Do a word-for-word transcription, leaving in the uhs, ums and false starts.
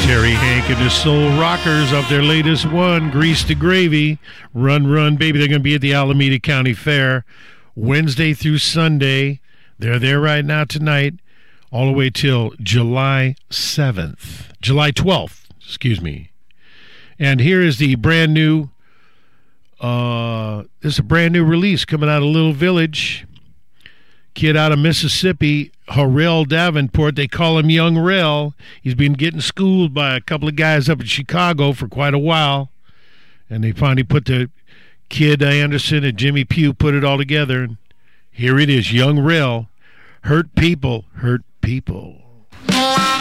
Terry Hank and the Soul Rockers of their latest one, Grease the Gravy. Run, run, baby. They're going to be at the Alameda County Fair Wednesday through Sunday. They're there right now tonight, all the way till July seventh. July twelfth, excuse me. And here is the brand new, uh, this is a brand new release coming out of Little Village. Kid out of Mississippi, Harrell Davenport. They call him Young Rel. He's been getting schooled by a couple of guys up in Chicago for quite a while. And they finally put the Kid Anderson and Jimmy Pugh put it all together. And here it is, Young Rel. Hurt people, hurt people.